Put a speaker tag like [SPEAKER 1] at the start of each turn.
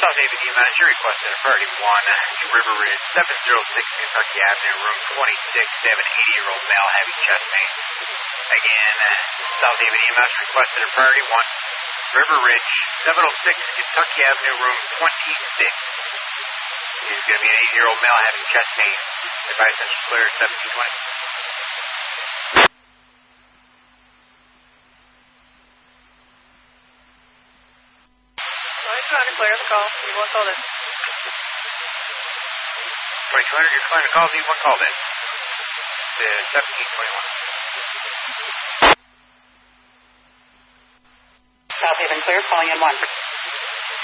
[SPEAKER 1] South Haven EMS, you requested a priority 1 to River Ridge, 706 Kentucky Avenue, room 26, 80-year-old male, heavy chest pain. Again, South Haven EMS requested a priority 1, River Ridge, 706 Kentucky Avenue, room 26. He's going to be an 80-year-old male having chest pain. Advice is clear, 1720.
[SPEAKER 2] Trying to clear the call. You want to call this?
[SPEAKER 1] 2200, you're clearing the call. You want to call this? The 1721.
[SPEAKER 2] South Haven clear, calling in 1.